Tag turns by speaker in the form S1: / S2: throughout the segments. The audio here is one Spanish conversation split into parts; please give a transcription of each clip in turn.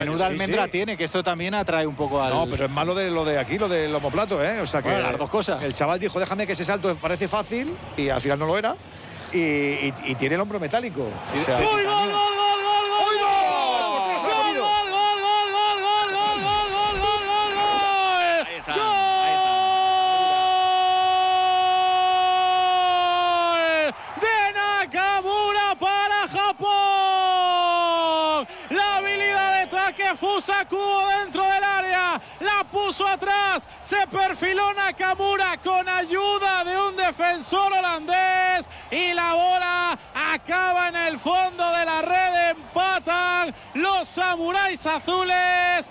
S1: Menuda almendra tiene, que esto también atrae un poco al...
S2: No, pero es malo lo de aquí, lo del omoplato, ¿eh? O sea que
S1: bueno, las dos cosas.
S2: El chaval dijo, déjame que ese salto parece fácil, y al final no lo era. Y tiene el hombro metálico.
S1: Sí,
S2: o sea,
S1: ¡Gol,
S2: ¡Uy,
S1: gol, gol!
S3: Fusakubo dentro del área, la puso atrás, se perfiló Nakamura con ayuda de un defensor holandés y la bola acaba en el fondo de la red. Empatan los samuráis azules.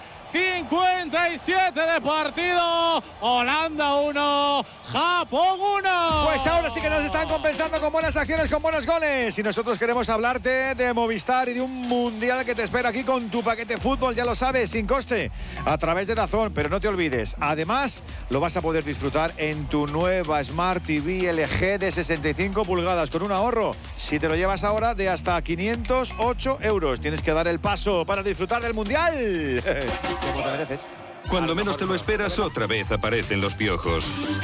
S3: 57 de partido, Holanda 1, Japón 1.
S2: Pues ahora sí que nos están compensando con buenas acciones, con buenos goles. Y nosotros queremos hablarte de Movistar y de un mundial que te espera aquí con tu paquete fútbol, ya lo sabes, sin coste, a través de DAZN. Pero no te olvides, además lo vas a poder disfrutar en tu nueva Smart TV LG de 65 pulgadas con un ahorro, si te lo llevas ahora, de hasta 508 euros. Tienes que dar el paso para disfrutar del mundial. Como te mereces.
S4: Cuando menos te lo esperas, otra vez aparecen los piojos.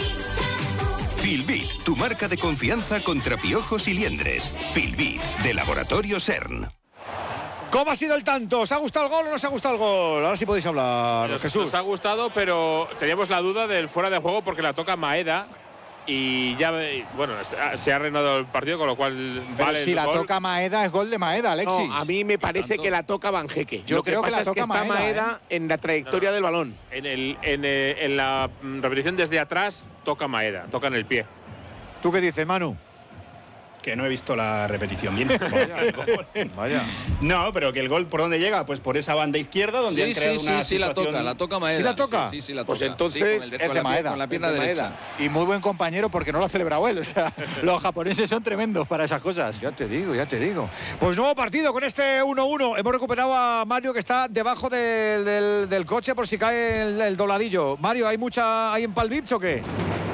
S4: Filbit, tu marca de confianza contra piojos y liendres. Filbit, de Laboratorio CERN.
S2: ¿Cómo ha sido el tanto? ¿Os ha gustado el gol o no os ha gustado el gol? Ahora sí podéis hablar, Jesús.
S5: Nos ha gustado, pero teníamos la duda del fuera de juego porque la toca Maeda. Y ya, bueno, se ha reanudado el partido, con lo cual
S1: pero
S5: vale
S1: si
S5: el
S1: la
S5: gol.
S1: toca Maeda, es gol de Maeda, Alexis.
S6: No, a mí me parece que la toca Banjeque.
S1: Yo creo que la toca
S6: está Maeda en la trayectoria del balón.
S5: En la repetición desde atrás toca Maeda, toca en el pie.
S2: ¿Tú qué dices, Manu?
S7: Que no he visto la repetición bien.
S2: Vaya.
S7: No, pero que el gol por dónde llega, pues por esa banda izquierda donde han creado una situación...
S8: la toca Maeda.
S2: ¿Sí la toca?
S8: Sí, la toca.
S6: Pues entonces
S1: es de Maeda.
S8: Con la pierna derecha.
S1: Y muy buen compañero porque no lo ha celebrado él. O sea, los japoneses son tremendos para esas cosas.
S2: Ya te digo. Pues nuevo partido con este 1-1. Hemos recuperado a Mario, que está debajo del coche por si cae el dobladillo. Mario, ¿hay en Palvich o qué?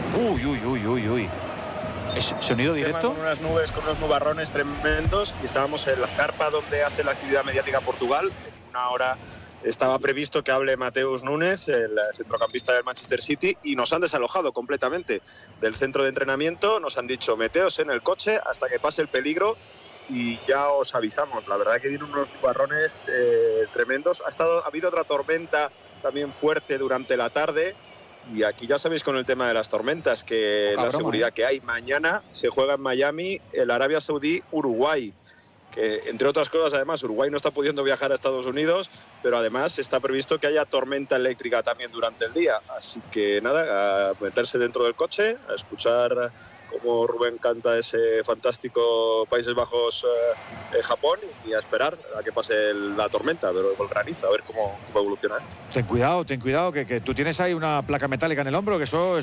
S2: Uy.
S1: ¿Es sonido directo?
S9: Con unas nubes, con unos nubarrones tremendos, y estábamos en la carpa donde hace la actividad mediática Portugal. En una hora estaba previsto que hable Mateus Nunes, el centrocampista del Manchester City, y nos han desalojado completamente del centro de entrenamiento. Nos han dicho, meteos en el coche hasta que pase el peligro y ya os avisamos. La verdad que vienen unos nubarrones tremendos. Ha habido otra tormenta también fuerte durante la tarde. Y aquí ya sabéis con el tema de las tormentas que la seguridad que hay. Mañana se juega en Miami el Arabia Saudí-Uruguay, que entre otras cosas, además, Uruguay no está pudiendo viajar a Estados Unidos, pero además está previsto que haya tormenta eléctrica también durante el día. Así que nada, a meterse dentro del coche, a escuchar cómo Rubén canta ese fantástico Países Bajos, Japón, y a esperar a que pase la tormenta, pero con granizo, a ver cómo evoluciona esto.
S2: Ten cuidado, que tú tienes ahí una placa metálica en el hombro, que eso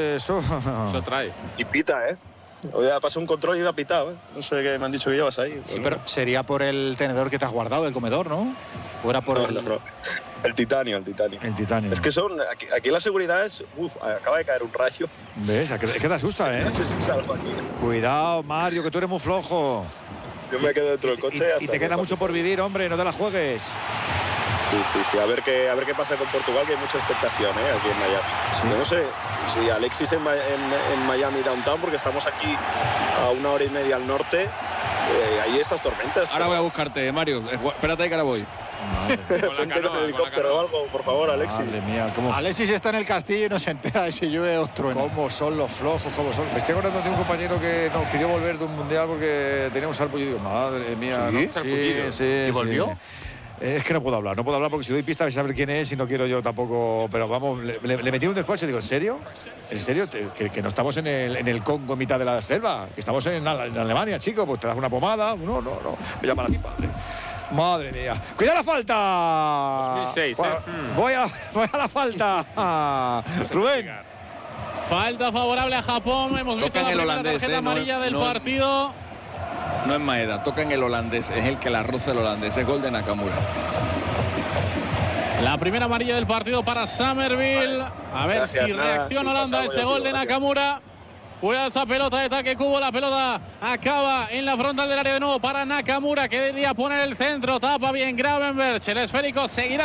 S5: trae.
S9: Y pita, Hoy ha pasado un control y me ha pitado, No sé qué me han dicho que llevas ahí.
S1: Sí, pero sería por el tenedor que te has guardado del comedor, ¿no? ¿O era por
S9: No. El titanio. Es que aquí la seguridad es... acaba de caer un rayo.
S2: ¿Ves? Es que te asusta,
S9: No sé si salgo aquí.
S2: Cuidado, Mario, que tú eres muy flojo.
S9: Yo me quedo dentro del coche.
S2: Y te queda mucho por vivir, hombre, no te la juegues.
S9: Sí. A ver qué pasa con Portugal, que hay mucha expectación aquí en Miami.
S2: Sí.
S9: Yo no sé si Alexis en Miami Downtown, porque estamos aquí a 1 hora y media al norte. Hay estas tormentas.
S8: Ahora voy a buscarte, Mario. Espérate que ahora voy.
S9: Vente en el helicóptero o algo, por favor, Alexis.
S2: Madre mía, ¿cómo?
S1: Alexis está en el castillo y no se entera de si llueve o truena.
S2: ¿Cómo son los flojos? ¿Cómo son? Me estoy acordando de un compañero que nos pidió volver de un mundial porque teníamos sarpullido. Digo, madre mía.
S1: ¿Sí?
S2: Sí.
S1: ¿Y volvió?
S2: Es que no puedo hablar porque si doy pista vais a saber quién es y no quiero yo tampoco. Pero vamos, le metí un despacho y digo, ¿en serio? ¿En serio? Que no estamos en el Congo en mitad de la selva, que estamos en Alemania, chico. Pues te das una pomada. No. Me llaman a mi padre. Madre mía. ¡Cuidado la falta!
S5: 2006,
S2: Voy a la falta. Rubén.
S3: Falta favorable a Japón. Hemos visto la primera tarjeta amarilla del partido.
S8: No es Maeda, toca en el holandés. Es el que la roza el holandés. Es gol de Nakamura.
S3: La primera amarilla del partido para Summerville. A ver si reacciona Holanda a ese gol de Nakamura. Cuidado esa pelota de Take Kubo. La pelota acaba en la frontal del área de nuevo para Nakamura, que debería poner el centro. Tapa bien Gravenberch. El esférico seguirá.